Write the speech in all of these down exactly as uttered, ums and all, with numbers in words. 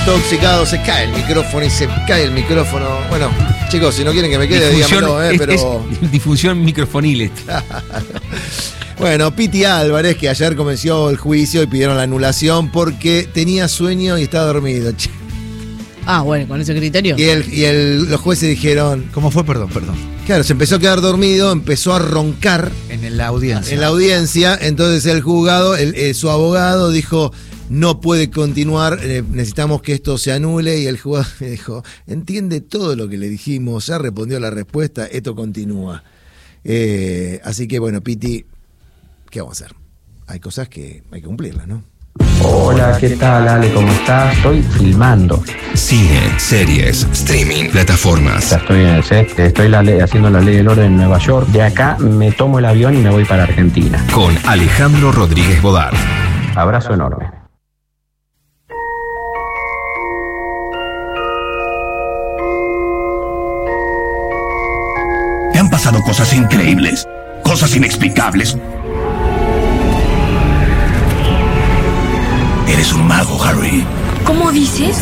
intoxicado, se cae el micrófono y se cae el micrófono. Bueno, chicos, si no quieren que me quede, Difusión, díganmelo, eh, es, pero... es difusión microfonil. Bueno, Piti Álvarez, que ayer comenzó el juicio y pidieron la anulación porque tenía sueño y estaba dormido. Ah, bueno, con ese criterio. Y, el, y el, los jueces dijeron... ¿Cómo fue? Perdón, perdón. Claro, se empezó a quedar dormido, empezó a roncar. En la audiencia. En la audiencia, entonces el juzgado, el, eh, su abogado dijo, no puede continuar, eh, necesitamos que esto se anule, y el juzgado me dijo, entiende todo lo que le dijimos, ya respondió la respuesta, esto continúa. Eh, así que bueno, Piti, ¿qué vamos a hacer? Hay cosas que hay que cumplirlas, ¿no? Hola, ¿qué tal, Ale? ¿Cómo estás? Estoy filmando. Cine, series, streaming, plataformas. Ya estoy en el set, estoy la ley, haciendo la ley del orden en Nueva York. De acá me tomo el avión y me voy para Argentina. Con Alejandro Rodríguez Bodart. Abrazo enorme. Me han pasado cosas increíbles, cosas inexplicables. Eres un mago, Harry. ¿Cómo dices?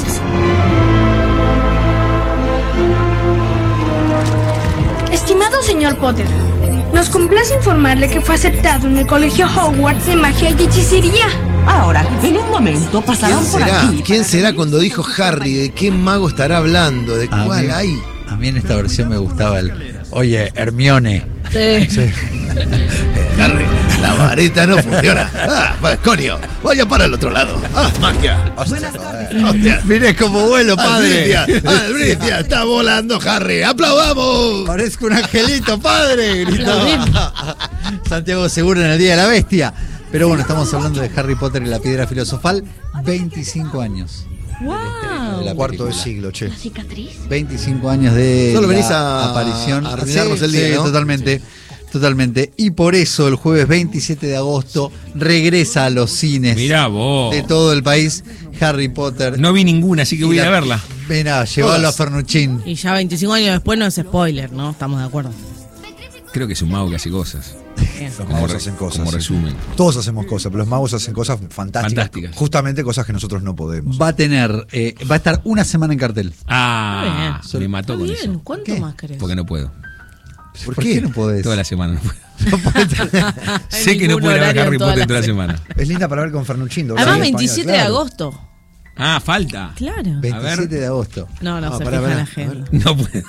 Estimado señor Potter, nos complace informarle que fue aceptado en el colegio Hogwarts de magia y hechicería. Ahora, en un momento pasarán por aquí. ¿Quién será cuando dijo Harry? ¿De qué mago estará hablando? ¿De A cuál mí- hay? A mí en esta versión me gustaba el... Oye, Hermione. Sí. Sí. Harry, la varita no funciona. Ah, pues, coño, vaya para el otro lado. Ah, magia. Hostia, hostia. Mire cómo vuelo, padre. Albricia, Albricia, está volando Harry. ¡Aplaudamos! Parezco un angelito, padre. Gritaba Santiago Seguro en el Día de la Bestia. Pero bueno, estamos hablando de Harry Potter y la Piedra Filosofal. veinticinco años. Wow. De la Cuarto de película. siglo, che. ¿La cicatriz? veinticinco años de Solo la venís a- aparición. a arruinarnos el día, Sí, ¿no? totalmente. Totalmente. Y por eso el jueves veintisiete de agosto regresa a los cines Mirá vos. de todo el país Harry Potter. No vi ninguna, así que voy a ir a verla. Mirá, llévalo a Fernuchín. Y ya veinticinco años después no es spoiler, ¿no? Estamos de acuerdo. Creo que es un mago que hace cosas. Bien. Los Como, magos re- hacen cosas. como sí. resumen. Todos hacemos cosas, pero los magos hacen cosas fantásticas. Fantásticas. Justamente cosas que nosotros no podemos. Va a tener, eh, va a estar una semana en cartel. Ah, Está me mató Está con bien, eso. ¿cuánto ¿Qué? más querés? Porque no puedo. ¿Por, qué? no podés? Toda la semana no puedo. No podés tener- Sé que no ningún puedo ir a ver horario Harry toda Potter la toda la semana. Es linda para ver con Fernuchín. doblada Además, en español, veintisiete de claro. agosto. Ah, falta. Claro. veintisiete de agosto. No, no, Ah, se pará, fija pará, la a gente. No puedo.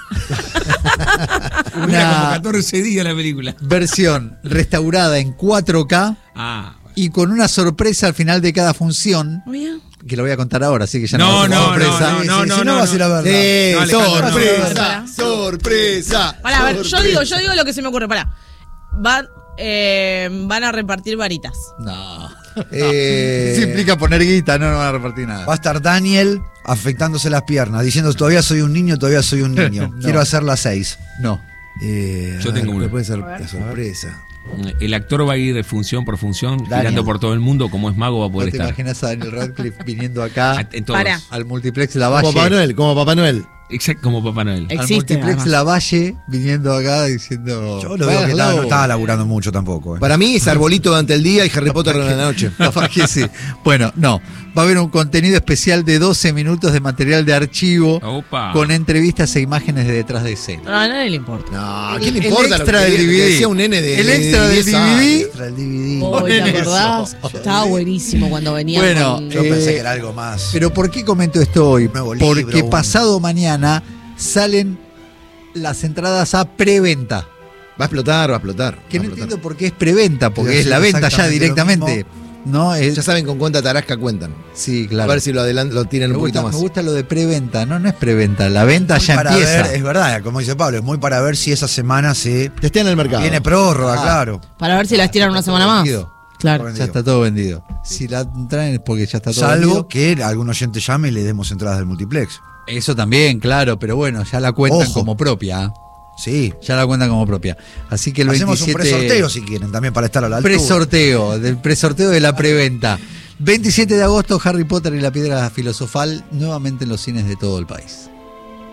Una- Una como catorce días la película. Versión restaurada en cuatro K Ah. y con una sorpresa al final de cada función, Oye, que lo voy a contar ahora, así que ya No, no, va a ser no, sorpresa. no, no, Sí, no, si no, vas a ir a no. verla. Sí, No, Alejandro, sorpresa, no. sorpresa. pará, a ver, yo sorpresa. digo, yo digo lo que se me ocurre, pará. Van, eh, van a repartir varitas. No. Eh, Eso implica poner guita, no, no van a repartir nada. Va a estar Daniel afectándose las piernas, diciendo todavía soy un niño, todavía soy un niño. No. Quiero hacer las seis. No. eh, Yo a tengo ver, una. Puede ser la sorpresa. El actor va a ir de función por función, Daniel. girando por todo el mundo. Como es mago, va a ¿No poder te estar. imaginas a Daniel Radcliffe viniendo acá En todos. Pará. al multiplex La Como Valle? Papá Noel, como Papá Noel. Exacto, como Papá Noel. Eh, Al Existe, multiplex además. La Valle viniendo acá diciendo. Yo lo veo que "Verlo". está- no estaba laburando mucho tampoco. eh. Para mí es arbolito durante el día y Harry Potter en la noche. Capaz que sí. Bueno, no. Va a haber un contenido especial de doce minutos de material de archivo Opa. con entrevistas e imágenes de detrás de escena. No, a nadie le importa. No, ¿a El- quién le el importa extra lo que del le- D V D. le decía un nene de El de extra del diez D V D. años? Extra el D V D. Hoy, ¿te Ponen acordás? eso. Estaba buenísimo cuando venía. Bueno, con- Yo Eh, pensé que era algo más. Pero ¿por qué comento esto hoy? Nuevo libro, Porque un- pasado mañana salen las entradas a preventa. Va a explotar, va a explotar. Que va no a explotar. entiendo por qué es preventa, porque Quiero es la decir venta ya exactamente lo directamente. mismo. ¿No? Es- Ya saben con cuánta tarasca cuentan. sí, A claro. ver si lo adelan- lo tiran me un poquito gusta, más. me gusta lo de preventa. No, no es preventa. La venta Muy ya para empieza. ver, es verdad, como dice Pablo, es muy para ver si esa semana se Que esté en el mercado. viene prórroga, Ah. claro. Para ver si las tiran una semana más. vendido. Claro. Ya está todo vendido. Si la traen es porque ya está todo Salvo vendido. que algún oyente llame y le demos entradas del multiplex. Eso también, claro, pero bueno, ya la cuentan Ojo. como propia. ¿eh? Sí. Ya la cuentan como propia. Así que el Hacemos veintisiete... un presorteo si quieren, también para estar a la altura. Presorteo, del presorteo de la preventa. veintisiete de agosto, Harry Potter y la Piedra Filosofal, nuevamente en los cines de todo el país.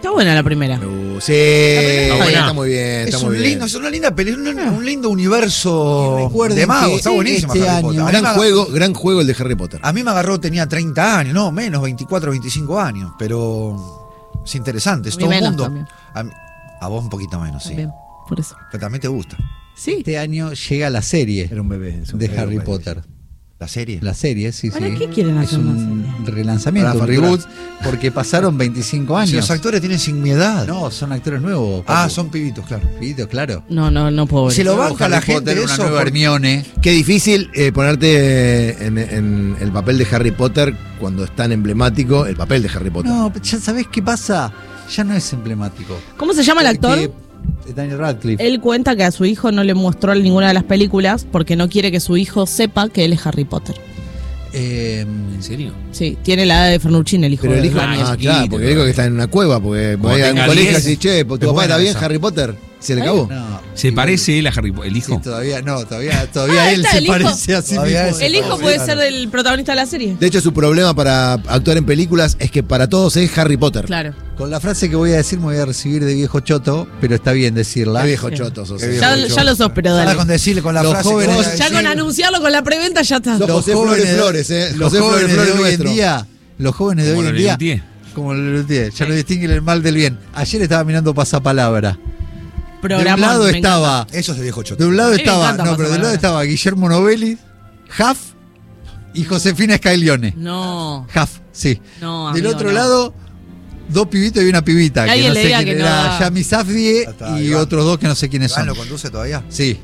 Está buena la primera. Uh, sí, está, está muy bien. Está Es muy un bien. lindo, es una linda película, un, un lindo universo de magos. Está sí, buenísima este Harry Potter. año- A mí me Gran aga- juego, gran juego el de Harry Potter. A mí me agarró, tenía treinta años, no, menos, veinticuatro, veinticinco años, pero es interesante, es A mí todo un menos mundo. también. A, mí- a vos un poquito menos, sí. También, por eso. Pero también te gusta. Sí. Este año llega la serie Era un bebé. es un de bebé, Harry parece. Potter. La serie. La serie, sí, ¿Para sí. qué quieren Es hacer un una relanzamiento, Para un reboot, facturar. porque pasaron veinticinco Si años. los actores tienen sin mi edad. No, son actores nuevos. Ah, papu. son pibitos, claro. Pibitos, claro. No, no, no puedo ver. Se lo eso. banca la Harry gente Potter, una eso nueva por- Hermione. Qué difícil eh, ponerte en, en el papel de Harry Potter cuando es tan emblemático el papel de Harry Potter. No, ya sabés qué pasa. Ya no es emblemático. ¿Cómo se llama el actor? Porque Daniel Radcliffe. Él cuenta que a su hijo no le mostró ninguna de las películas porque no quiere que su hijo sepa que él es Harry Potter. Eh, ¿En serio? Sí, tiene la edad de Fernucci, el hijo Pero el de hijo, Daniel. ah, claro, porque el hijo que está en una cueva, porque Cuando voy a un tenga colegio diez, y che, ¿tu es papá buena está bien, esa. Harry Potter? ¿Se le acabó? no, ¿Se y- parece él a Harry Potter, el hijo? Sí, todavía no, todavía, todavía Ah, él está, se el hijo. parece a sí Todavía mismo. ese. El hijo Sí, puede claro. ser el protagonista de la serie. De hecho, su problema para actuar en películas es que para todos es Harry Potter. Claro. Con la frase que voy a decir me voy a recibir de viejo choto, pero está bien decirla. Qué viejo Sí. choto sos. Qué eh. viejo Ya, choto. ya lo sos, pero Ahora dale. con decirle con la Los frase jóvenes- que voy a Ya decir, con anunciarlo con la preventa ya está. Los José Flores Flores, eh. Los José Flores jóvenes Flores de hoy nuestro. en día, los jóvenes de Como hoy en lo día, Lelutier. como lo Lelutier, ya no distinguen el mal del bien. Ayer estaba mirando Pasapalabra. Programón, de un lado me estaba, Eso es de viejo choto. de un lado A mí me estaba, encanta no, pero del lado Pasapalabra. estaba Guillermo Novelli, Huff y Josefina Scaglione. No, Huff, sí. no, Del amigo, otro no. lado, dos pibitos y una pibita. Que Que alguien no le sé diga quién que era, no. Yami Safdie Ya está, y Iván. otros dos que no sé quiénes ¿Iván son. lo conduce todavía? Sí.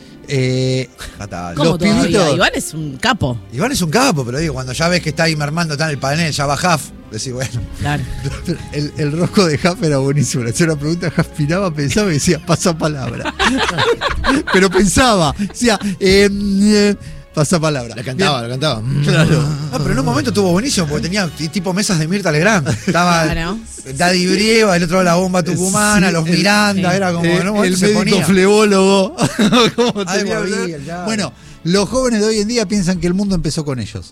Eh, Ya está. ¿Cómo los todavía? pibitos- Iván es un capo. Iván es un capo, pero digo, cuando ya ves que está ahí mermando, está en el panel, ya va Huff, decís, bueno. Claro. el, el rosco de Huff era buenísimo. Le hacía una pregunta, Huff miraba, pensaba y decía, pasa palabra. Pero pensaba, decía, eh, eh, pasa palabra. La cantaba, la cantaba. Claro. No, pero en un momento estuvo buenísimo porque tenía t- tipo mesas de Mirta Legrand. Estaba Claro. Daddy Brieva, el otro lado la bomba tucumana, Sí, los el- Miranda, sí. era como Eh, en un momento el se médico ponía. flebólogo. ¿Cómo Algo tenía que ser? había, claro. Bueno, los jóvenes de hoy en día piensan que el mundo empezó con ellos.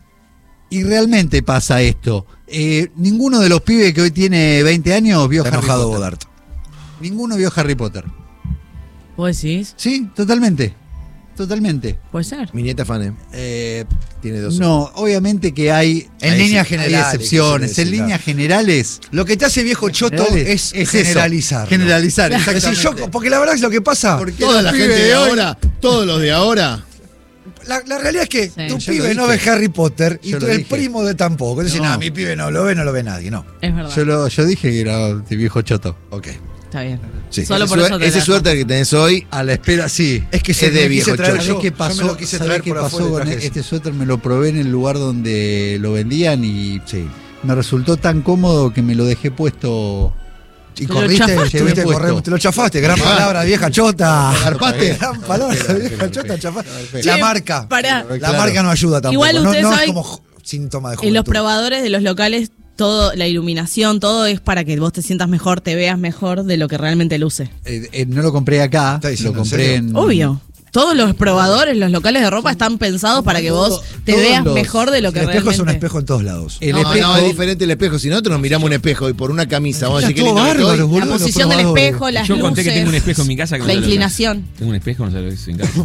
Y realmente pasa esto. Eh, ninguno de los pibes que hoy tiene veinte años vio Está Harry enojado Potter. Godard. Ninguno vio Harry Potter. ¿Vos decís? Sí, totalmente. Totalmente. Puede ser. Mi nieta fan, eh. Eh, Tiene dos. no, obviamente que hay, En hay líneas ex- generales, hay excepciones. quise En decir, líneas generales, Lo que te hace viejo choto generales, es, eso, generalizar. generalizar, Es decir, exactamente. yo, porque la verdad es lo que pasa. Porque Toda los la pibes gente de hoy- ahora, todos los de ahora. La, la realidad es que Sí. tu Yo pibe lo no ve dije. Harry Potter y Yo tú lo el dije. primo de tampoco. Entonces, No. no, mi pibe no lo ve, no lo ve nadie, no. Es verdad. Yo, lo- yo dije que era de viejo choto. Ok. Está bien. Sí. Solo Ese por suer- eso te ese la- suerte que tenés hoy. A la espera, sí. Es que se Es de me viejo quise traer choto. yo. ¿Sabés qué Yo pasó? me lo quise ¿Sabés traer qué por pasó afuera y con traje este ese. suéter? Me lo probé en el lugar donde lo vendían y Sí. me resultó tan cómodo que me lo dejé puesto. Y Te lo corriste, chafaste. tuviste que Puesto. correr, te lo chafaste, gran palabra, vieja chota. ¿Garpaste? Gran palabra, vieja chota, chafaste. La Che, marca. pará. La Claro. marca no ayuda tampoco. Igual no, ustedes no es saben- como jo- síntoma de En juventud. los probadores de los locales, todo, la iluminación, todo es para que vos te sientas mejor, te veas mejor de lo que realmente luce. Eh, eh, no lo compré acá, ¿Estás lo diciendo en compré serio? en. Obvio. Todos los probadores, los locales de ropa están pensados para que vos te todos veas los- mejor de lo que El espejo realmente. es un espejo en todos lados. El no, espejo. no, es diferente el espejo. Si nosotros nos miramos un espejo y por una camisa vamos a Era decir que todo lindo que bárbaro, estoy. boludo, La los posición del probadores. espejo, las Yo luces, conté que tengo un espejo en mi casa. que no la sé lo que inclinación. es. Tengo un espejo, no sé lo que es en casa.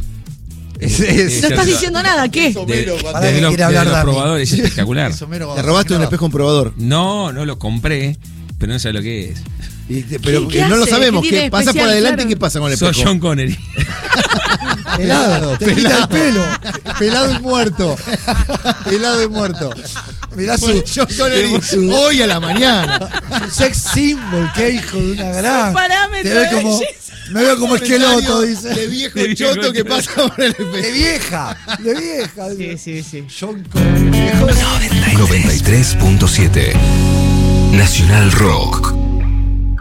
Es- es- No estás diciendo nada, ¿qué? De, Pará de que los, quiere hablar de los Dani. probadores, es espectacular. es Homero Te cuando robaste se un quedaba- espejo comprobador. No, no lo compré, pero no sé lo que es. Y te- pero ¿Qué- qué no lo hace? sabemos. ¿Qué ¿Qué tiene pasa por especial, adelante claro? y qué pasa con el Soy espejo? John Connery. Pelado, Te quita el pelo. pelado y muerto. Pelado y muerto. Mirá su, John Connery hoy a la mañana. su sex symbol, qué hijo de una gran. parámetro Te ve de como, belleza. me veo como esqueloto, De dice. viejo De viejo choto que choto. pasa por el espejo. De vieja, de vieja. Sí, sí, sí. John Connery, viejo de- noventa y tres punto siete Nacional Rock.